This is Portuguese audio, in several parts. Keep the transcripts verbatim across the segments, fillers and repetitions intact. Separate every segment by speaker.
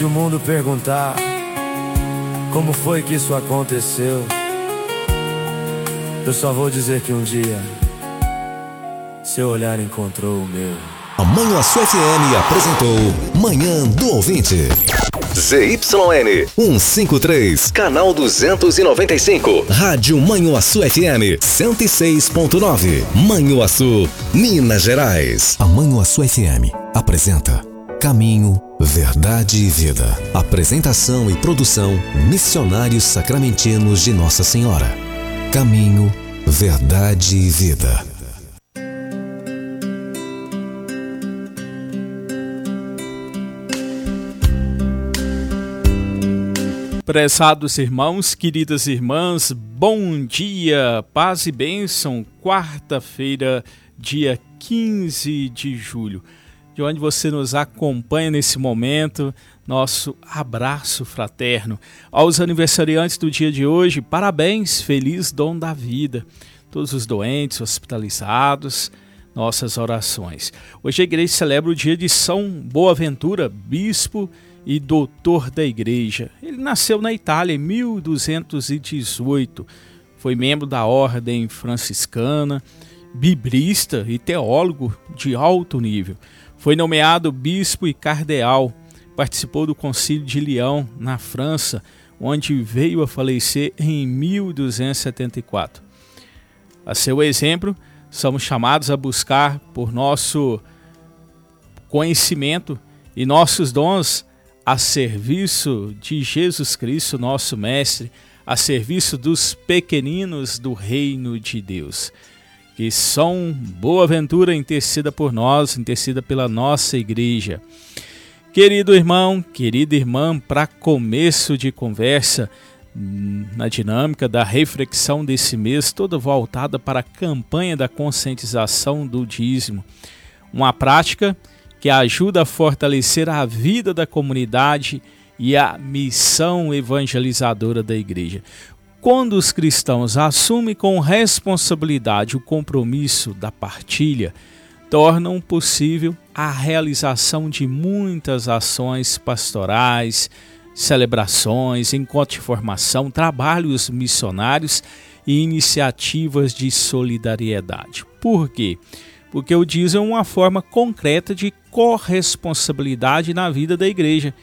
Speaker 1: Se o mundo perguntar como foi que isso aconteceu, eu só vou dizer que um dia seu olhar encontrou o meu.
Speaker 2: A Manhuaçu F M apresentou Manhã do Ouvinte. Z Y N cento e cinquenta e três, canal duzentos e noventa e cinco. Rádio Manhuaçu F M cento e seis ponto nove. Manhuaçu, Minas Gerais. A Manhuaçu F M apresenta Caminho, Verdade e Vida. Apresentação e produção Missionários Sacramentinos de Nossa Senhora. Caminho, Verdade e Vida.
Speaker 3: Prezados irmãos, queridas irmãs, bom dia, paz e bênção, quarta-feira, dia quinze de julho, de onde você nos acompanha nesse momento, nosso abraço fraterno. Aos aniversariantes do dia de hoje, parabéns, feliz dom da vida, todos os doentes, hospitalizados, nossas orações. Hoje a igreja celebra o dia de São Boaventura, bispo e doutor da igreja. Ele nasceu na Itália em mil duzentos e dezoito, foi membro da ordem franciscana, biblista e teólogo de alto nível. Foi nomeado bispo e cardeal, participou do Concílio de Lyon, na França, onde veio a falecer em mil duzentos e setenta e quatro. A seu exemplo, somos chamados a buscar por nosso conhecimento e nossos dons a serviço de Jesus Cristo, nosso Mestre, a serviço dos pequeninos do reino de Deus. Que São Boaventura interceda por nós, interceda pela nossa igreja. Querido irmão, querida irmã, para começo de conversa, na dinâmica da reflexão desse mês, toda voltada para a campanha da conscientização do dízimo, uma prática que ajuda a fortalecer a vida da comunidade e a missão evangelizadora da igreja. Quando os cristãos assumem com responsabilidade o compromisso da partilha, tornam possível a realização de muitas ações pastorais, celebrações, encontros de formação, trabalhos missionários e iniciativas de solidariedade. Por quê? Porque o dízimo é uma forma concreta de corresponsabilidade na vida da igreja.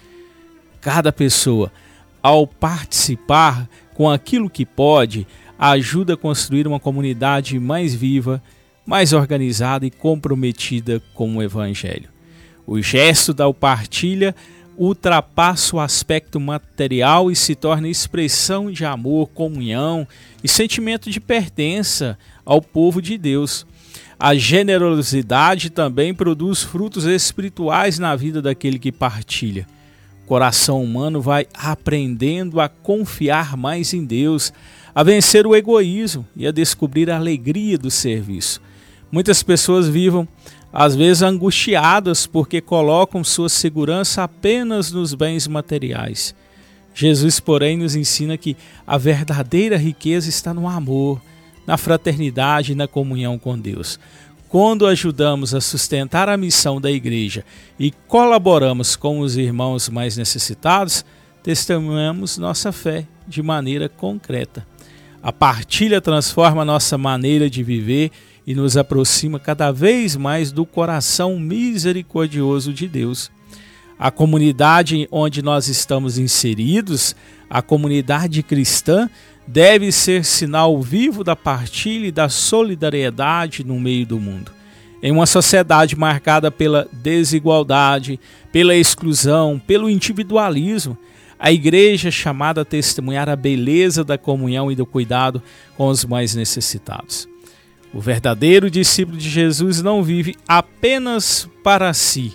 Speaker 3: Cada pessoa, ao participar com aquilo que pode, ajuda a construir uma comunidade mais viva, mais organizada e comprometida com o Evangelho. O gesto da partilha ultrapassa o aspecto material e se torna expressão de amor, comunhão e sentimento de pertença ao povo de Deus. A generosidade também produz frutos espirituais na vida daquele que partilha. O coração humano vai aprendendo a confiar mais em Deus, a vencer o egoísmo e a descobrir a alegria do serviço. Muitas pessoas vivem, às vezes, angustiadas porque colocam sua segurança apenas nos bens materiais. Jesus, porém, nos ensina que a verdadeira riqueza está no amor, na fraternidade e na comunhão com Deus. Quando ajudamos a sustentar a missão da igreja e colaboramos com os irmãos mais necessitados, testemunhamos nossa fé de maneira concreta. A partilha transforma nossa maneira de viver e nos aproxima cada vez mais do coração misericordioso de Deus. A comunidade onde nós estamos inseridos, a comunidade cristã, deve ser sinal vivo da partilha e da solidariedade no meio do mundo. Em uma sociedade marcada pela desigualdade, pela exclusão, pelo individualismo, a igreja é chamada a testemunhar a beleza da comunhão e do cuidado com os mais necessitados. O verdadeiro discípulo de Jesus não vive apenas para si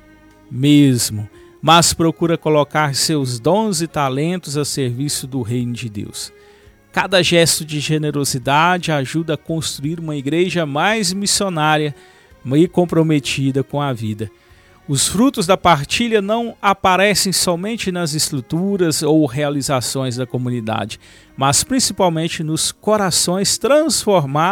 Speaker 3: mesmo, mas procura colocar seus dons e talentos a serviço do reino de Deus. Cada gesto de generosidade ajuda a construir uma igreja mais missionária e comprometida com a vida. Os frutos da partilha não aparecem somente nas estruturas ou realizações da comunidade, mas principalmente nos corações transformados